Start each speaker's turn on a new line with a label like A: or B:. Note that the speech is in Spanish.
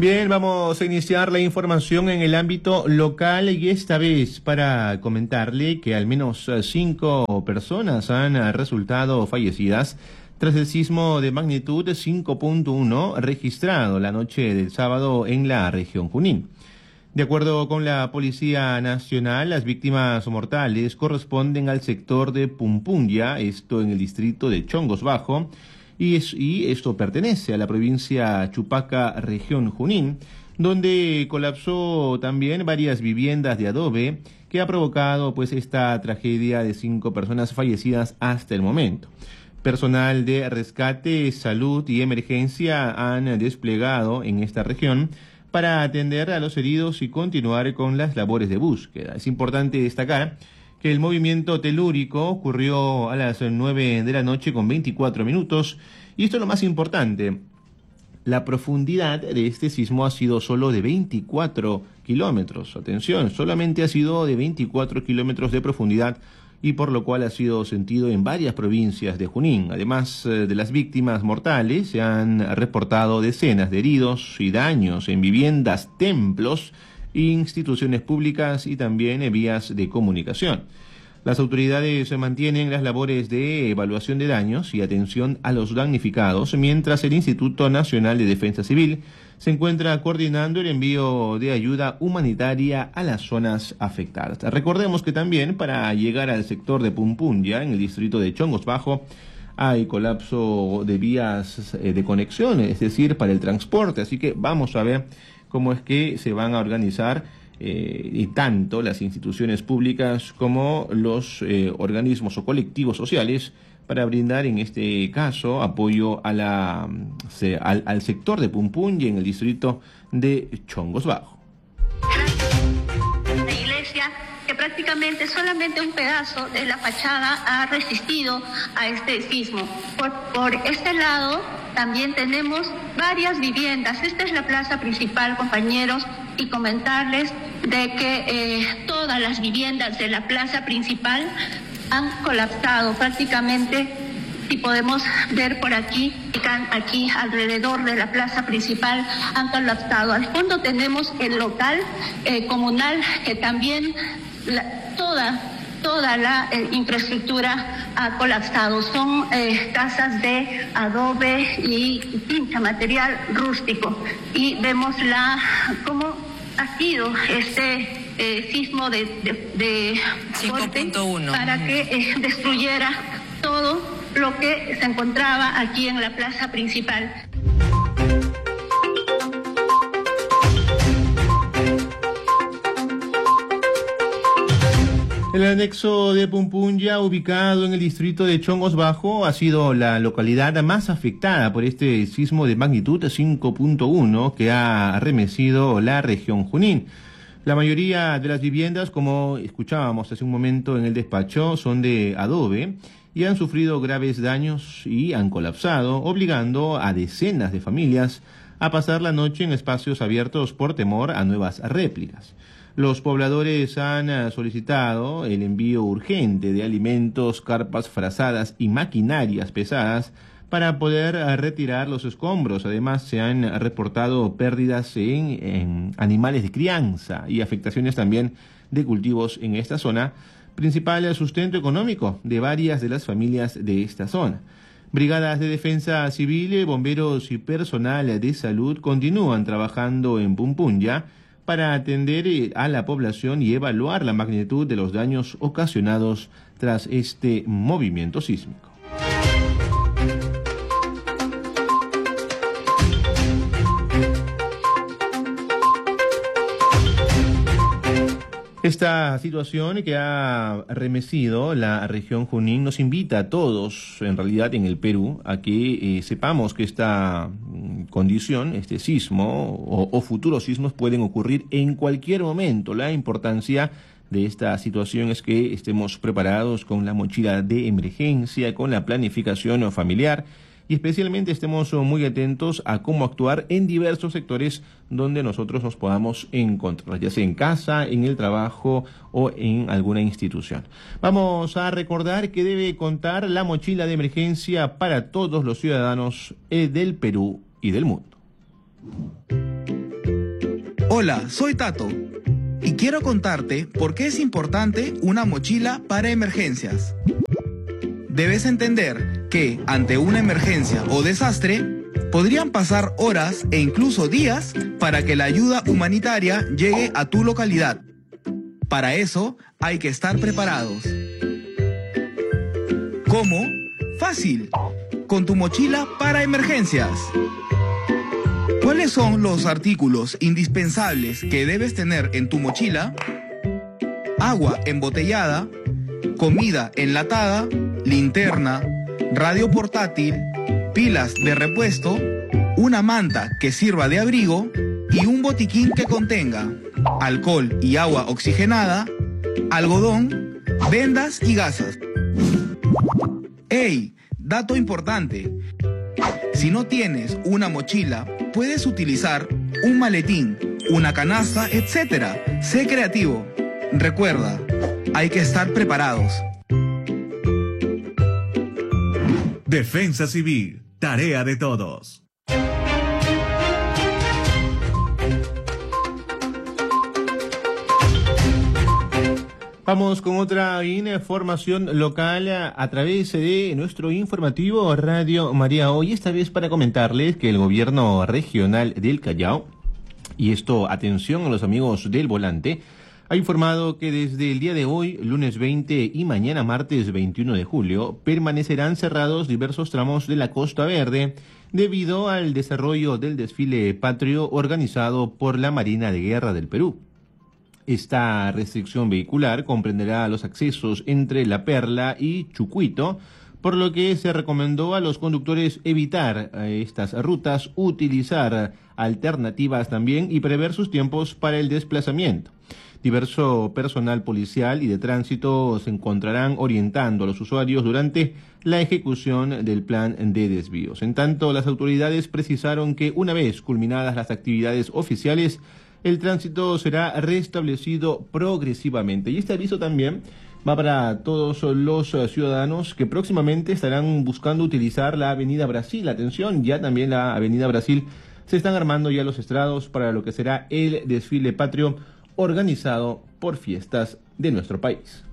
A: Bien, vamos a iniciar la información en el ámbito local y esta vez para comentarle que al menos 5 personas han resultado fallecidas tras el sismo de magnitud 5.1 registrado la noche del sábado en la región Junín. De acuerdo con la Policía Nacional, las víctimas mortales corresponden al sector de Pumpunya, esto en el distrito de Chongos Bajo, y esto pertenece a la provincia Chupaca, región Junín, donde colapsó también varias viviendas de adobe que ha provocado pues esta tragedia de 5 personas fallecidas hasta el momento. Personal de rescate, salud y emergencia han desplegado en esta región para atender a los heridos y continuar con las labores de búsqueda. Es importante destacar que el movimiento telúrico ocurrió a las 9 de la noche con 24 minutos, y esto es lo más importante. La profundidad de este sismo ha sido solo de 24 kilómetros. Atención, solamente ha sido de 24 kilómetros de profundidad, y por lo cual ha sido sentido en varias provincias de Junín. Además de las víctimas mortales, se han reportado decenas de heridos y daños en viviendas, templos, instituciones públicas y también vías de comunicación. Las autoridades mantienen las labores de evaluación de daños y atención a los damnificados, mientras el Instituto Nacional de Defensa Civil se encuentra coordinando el envío de ayuda humanitaria a las zonas afectadas. Recordemos que también para llegar al sector de Pumpunya, en el distrito de Chongos Bajo, hay colapso de vías de conexión, es decir, para el transporte, así que vamos a ver cómo es que se van a organizar y tanto las instituciones públicas como los organismos o colectivos sociales para brindar en este caso apoyo a al sector de Pumpunya en el distrito de Chongos Bajo.
B: La iglesia, que prácticamente solamente un pedazo de la fachada ha resistido a este sismo. Por este lado también tenemos varias viviendas. Esta es la plaza principal, compañeros, y comentarles de que todas las viviendas de la plaza principal han colapsado prácticamente. Si podemos ver por aquí, aquí alrededor de la plaza principal han colapsado. Al fondo tenemos el local comunal que también toda la infraestructura ha colapsado. Son casas de adobe y pincha, material rústico. Y vemos cómo ha sido este sismo de
C: 5.1
B: para que destruyera todo lo que se encontraba aquí en la plaza principal.
A: El anexo de Pumpunya, ubicado en el distrito de Chongos Bajo, ha sido la localidad más afectada por este sismo de magnitud 5.1 que ha arremecido la región Junín. La mayoría de las viviendas, como escuchábamos hace un momento en el despacho, son de adobe y han sufrido graves daños y han colapsado, obligando a decenas de familias a pasar la noche en espacios abiertos por temor a nuevas réplicas. Los pobladores han solicitado el envío urgente de alimentos, carpas frazadas y maquinarias pesadas para poder retirar los escombros. Además, se han reportado pérdidas en animales de crianza y afectaciones también de cultivos en esta zona, principal sustento económico de varias de las familias de esta zona. Brigadas de defensa civil, bomberos y personal de salud continúan trabajando en Pumpunya para atender a la población y evaluar la magnitud de los daños ocasionados tras este movimiento sísmico. Esta situación que ha remecido la región Junín nos invita a todos, en realidad en el Perú, a que sepamos que esta condición, este sismo o futuros sismos pueden ocurrir en cualquier momento. La importancia de esta situación es que estemos preparados con la mochila de emergencia, con la planificación familiar, y especialmente estemos muy atentos a cómo actuar en diversos sectores donde nosotros nos podamos encontrar, ya sea en casa, en el trabajo o en alguna institución. Vamos a recordar que debe contar la mochila de emergencia para todos los ciudadanos del Perú y del mundo.
C: Hola, soy Tato y quiero contarte por qué es importante una mochila para emergencias. Debes entender que, ante una emergencia o desastre, podrían pasar horas e incluso días para que la ayuda humanitaria llegue a tu localidad. Para eso, hay que estar preparados. ¿Cómo? Fácil, con tu mochila para emergencias. ¿Cuáles son los artículos indispensables que debes tener en tu mochila? Agua embotellada, comida enlatada, linterna, radio portátil, pilas de repuesto, una manta que sirva de abrigo y un botiquín que contenga alcohol y agua oxigenada, algodón, vendas y gasas. ¡Ey! Dato importante. Si no tienes una mochila, puedes utilizar un maletín, una canasta, etc. Sé creativo. Recuerda, hay que estar preparados.
D: Defensa Civil, tarea de todos.
A: Vamos con otra información local a través de nuestro informativo Radio María Hoy, esta vez para comentarles que el gobierno regional del Callao, y esto atención a los amigos del volante, ha informado que desde el día de hoy, lunes 20 y mañana martes 21 de julio, permanecerán cerrados diversos tramos de la Costa Verde debido al desarrollo del desfile patrio organizado por la Marina de Guerra del Perú. Esta restricción vehicular comprenderá los accesos entre La Perla y Chucuito, por lo que se recomendó a los conductores evitar estas rutas, utilizar alternativas también y prever sus tiempos para el desplazamiento. Diverso personal policial y de tránsito se encontrarán orientando a los usuarios durante la ejecución del plan de desvíos. En tanto, las autoridades precisaron que una vez culminadas las actividades oficiales, el tránsito será restablecido progresivamente. Y este aviso también va para todos los ciudadanos que próximamente estarán buscando utilizar la Avenida Brasil. Atención, ya también la Avenida Brasil se están armando ya los estrados para lo que será el desfile patrio organizado por Fiestas de nuestro país.